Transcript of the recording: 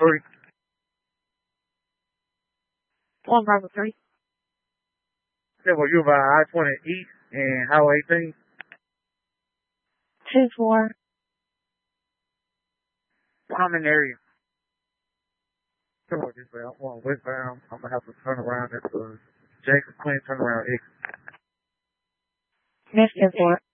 3. One Bravo 3. Yeah, well, you're by I-20 East and Highway 18. 2-4. Common area. Come on, this way. I'm going westbound. I'm going to have to turn around at the Jackson Clinton turnaround exit. Miss 4.